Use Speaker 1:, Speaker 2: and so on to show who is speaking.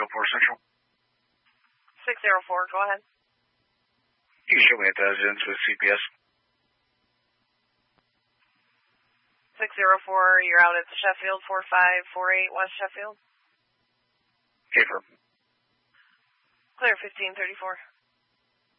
Speaker 1: Central.
Speaker 2: 604, go ahead.
Speaker 1: You can show me at the residence with CPS.
Speaker 2: 604, you're out at Sheffield, 4548 West Sheffield.
Speaker 1: Okay, firm.
Speaker 2: Clear 1534.